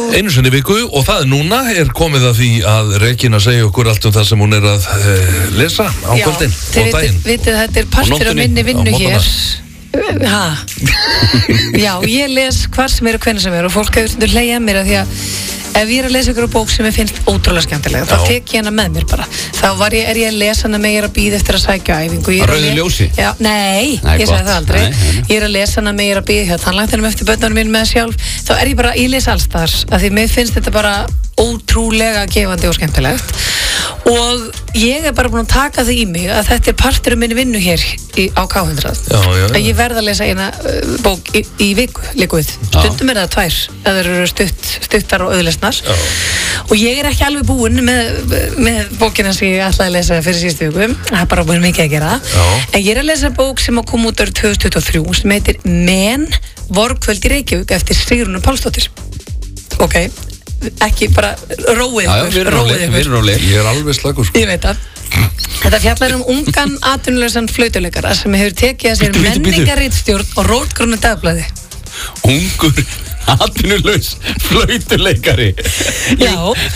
Einu sinni í viku og það núna komið að því að Regína segja okkur allt það sem hún að lesa á kvöldin og daginn. Já, vitið þetta partur af minni vinnu hér. Já, ég les hvar sem og hvenær sem og fólk hefur stundur hlegið að mér að því að ef ég að lesa ykkur á bók sem ég finnst ótrúlega skemmtilega, þá tek ég hana með mér bara. Þá er ég að lesa hana með ég að bíða eftir að sækja æfingu. Að rauðu ljósi? Já, nei, ég sagði það aldrei. Ég að lesa hana með ég að bíða hjá tannlækninum eftir börnunum mín með sjálf. Þá ég les alls þar, af því mér finnst þetta bara ótrúlega gefandi og skemmtilegt. Og ég bara búin að taka það í mig að þetta partur af minni vinnu hér á K100. Að ég verð að lesa eina bók í viku, líka við. Stundum það 2, ef það eru stuttar og auðlesnar. Og ég ekki alveg búin með bókina sem ég ætlaði að lesa fyrir síðustu viku. Það bara búin mikið að gera. En ég að lesa bók sem kom út árið 2023 sem heitir Men, vorkvöld í Reykjavík eftir Sigrúnu Pálsdóttir. Ok, ekki bara róið ykkur. Ég alveg slagur sko. Ég veit það. Þetta fjallar ungan atvinnulausan flautuleikara sem hefur tekið að sér menningarritstjórn og rótgrónu dagblaði. Ungur atvinnulaus flautuleikari. Já,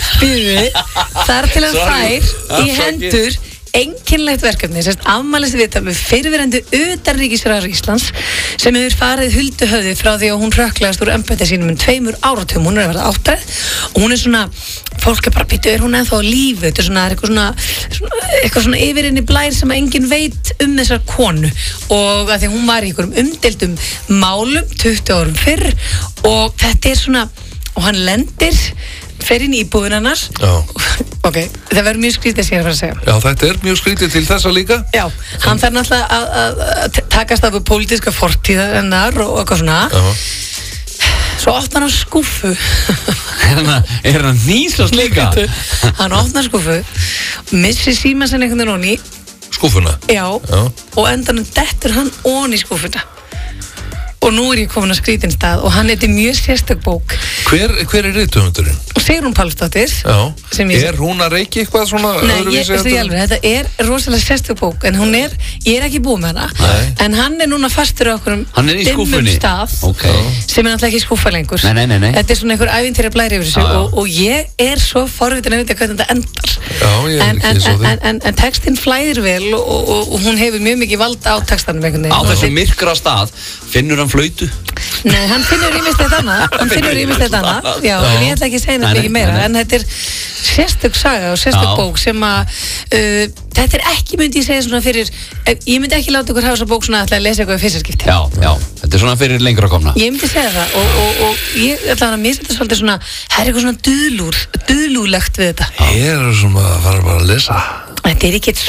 þar til að fær í hendur einkennilegt verkefni, afmælisviðtal við fyrrverandi utanríkisráðherra Íslands sem hefur farið huldu höfði frá því að hún hrökklaðist úr embætti sínum 2 áratugum. Hún að verða 8 og hún svona, fólk bara býtu, hún ennþá á lífi? Þetta eitthvað svona yfir henni blær sem að enginn veit þessar konu og að því hún var í einhverjum umdeildum málum 20 árum fyrr og þetta svona, og hann lendir fer inn í íbúðun annars. Ok, það verður mjög skrítið sem ég að fara að segja. Já, þetta mjög skrítið til þessa líka. Já, hann þarf náttúrulega að takast af pólitíska fortíðar hennar og eitthvað svona. Svo opnar hann skúffu. Er hann nýsast líka? Hann opnar skúffu, missir síma sinni einhvern veginn onni. Skúffuna? Já, og endanum dettur hann onni í skúffuna. Og nú ég komin að skrítin stað og hann mjög sérstök bók. Hver rithöfundurinn? Sigrún Pálsdóttir. Hún að reiki eitthvað svona öðruvísi? Nei, þetta rosalega sérstök bók en ég ekki búið með hana. En hann núna fastur á okkur dimmum stað sem náttúrulega ekki skúffa lengur. Nei. Þetta svona einhver ævintýra blæri yfir þessu og ég svo forvitin að vita hvernig þetta endar. Já, ég ekki svo því. En textinn flæðir vel og hún hefur mjög mikið vald á textanum einhvern veginn. Á þessu myrkra stað finnur hann flautu? Nei, hann finnur ýmislegt annað. Já, en ég ætla ekki að segja neitt mikið meira. En þetta sérstök saga og sérstök bók sem að þetta ekki, myndi ég segja svona fyrir, ég myndi ekki láta ykkur hafa þessa bók svona að lesa eitthvað í fyrsta skipti. Já, þetta svona fyrir lengra komna. Ég myndi segja það og ég ætla að mér setja svolítið svona, það eitthvað svona duðlúlegt við þetta. Ég svona að fara bara að lesa. Þetta ekki